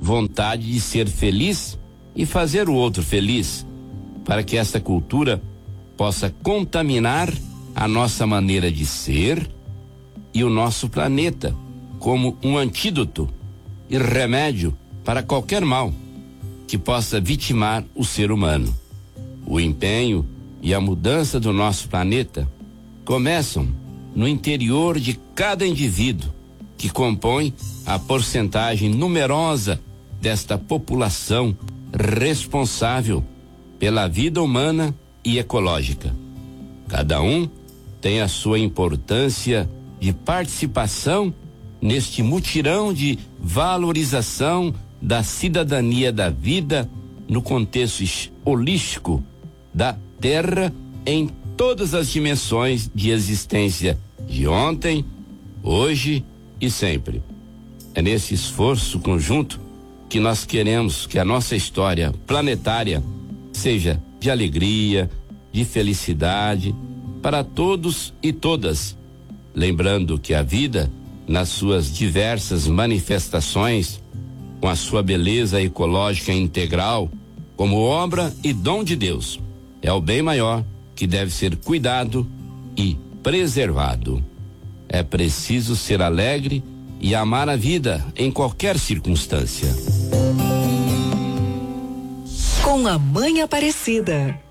vontade de ser feliz e fazer o outro feliz, para que essa cultura possa contaminar a nossa maneira de ser e o nosso planeta como um antídoto e remédio para qualquer mal que possa vitimar o ser humano. O empenho e a mudança do nosso planeta começam no interior de cada indivíduo que compõe a porcentagem numerosa desta população responsável pela vida humana e ecológica. Cada um tem a sua importância de participação neste mutirão de valorização da cidadania da vida no contexto holístico da Terra em todas as dimensões de existência de ontem, hoje e sempre. É nesse esforço conjunto que nós queremos que a nossa história planetária seja de alegria, de felicidade para todos e todas, lembrando que a vida, nas suas diversas manifestações, com a sua beleza ecológica integral, como obra e dom de Deus, é o bem maior que deve ser cuidado e preservado. É preciso ser alegre e amar a vida em qualquer circunstância. Com a Mãe Aparecida.